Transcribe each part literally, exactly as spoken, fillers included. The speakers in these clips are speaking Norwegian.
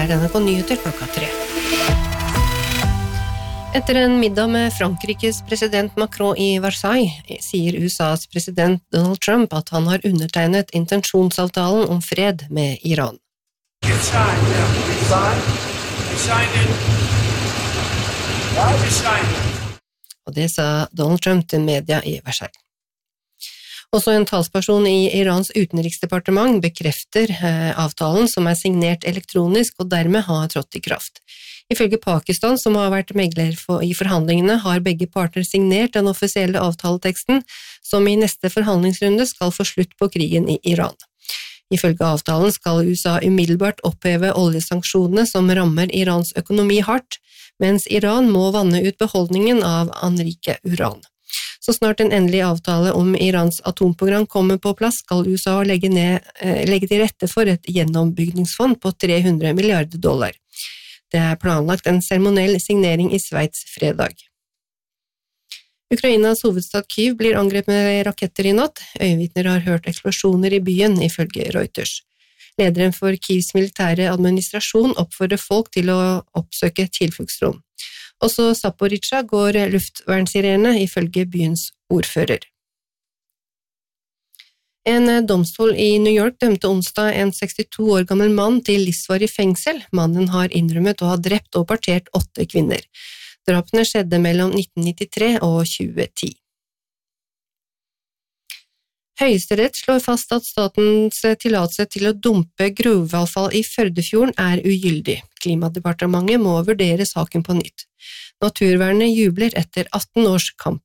er N R K Nyheter klokka tre. Etter en middag med Frankrikes president Macron i Versailles, sier U S A's president Donald Trump at han har undertegnet intensjonsavtalen om fred med Iran. Og det sa Donald Trump til media i Versailles. Også en talsperson i Irans utenriksdepartement bekrefter eh, avtalen som er signert elektronisk og dermed har trådt i kraft. Ifølge Pakistan, som har vært megler for, i forhandlingene, har begge parter signert den offisielle avtaleteksten, som i neste forhandlingsrunde skal få slutt på krigen i Iran. Ifølge avtalen skal U S A umiddelbart oppheve oljesanksjonene som rammer Irans økonomi hardt, mens Iran må vanne ut beholdningen av anrike uran. Så snart en endelig avtale om Irans atomprogram kommer på plass, skal U S A legge, ned, eh, legge til rette for et gjenoppbygningsfond på tre hundre milliarder dollar. Det er planlagt en seremoniell signering i Sveits fredag. Ukrainas hovedstad Kyiv blir angrepet med raketter i natt. Øyenvitner har hørt eksplosjoner i byen, ifølge Reuters. Lederen for Kyivs militære administrasjon oppfordrer folk til å oppsøke tilfluktsrom. Også Zaporizjzja går luftvernssirene, ifølge byens ordfører. En domstol i New York dømte onsdag en sekstito år gammel mann til livsvarig fengsel. Mannen har innrømmet å ha drept og partert åtte kvinner. Drapene skjedde mellom nitten nittitre og tjue ti. Høyesterett slår fast at statens tillatelse til å dumpe gruveavfall i Førdefjorden er ugyldig. Klimadepartementet må vurdere saken på nytt. Naturvernet jubler etter atten års kamp.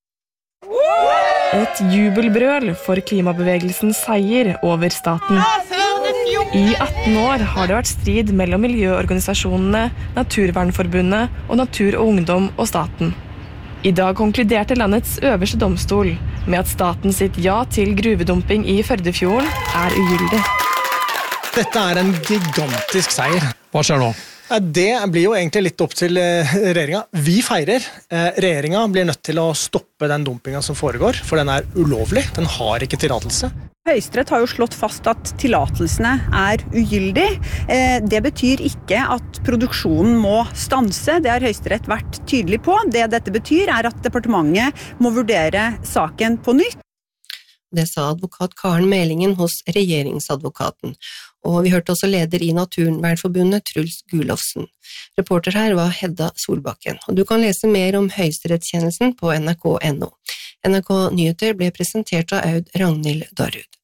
Et jubelbrøl for klimabevegelsens seier over staten. I atten år har det vært strid mellom miljøorganisasjonene, Naturvernforbundet og Natur og Ungdom og staten. I dag konkluderte landets øverste domstol med at staten sitt ja til gruvedumping i Førdefjorden er ugyldig. Dette er en gigantisk seier. Hva skjer nå? Det blir jo egentlig litt opp til regjeringa. Vi feirer. Regjeringa blir nødt til å stoppe den dumpinga som foregår, for den er ulovlig. Den har ikke tillatelse. Høyesterett har jo slått fast at tillatelsene er ugyldig. Det betyr ikke at produksjonen må stanse. Det har Høyesterett vært tydelig på. Det dette betyr er at departementet må vurdere saken på nytt. Det sa advokat Karen Melingen hos regjeringsadvokaten. Og vi hørte også leder i Naturvernforbundet, Truls Gulofsen. Reporter her var Hedda Solbakken. Og du kan lese mer om høyesterettskjennelsen på N R K punktum N O. N R K Nyheter ble presentert av Aud Ragnhild Darud.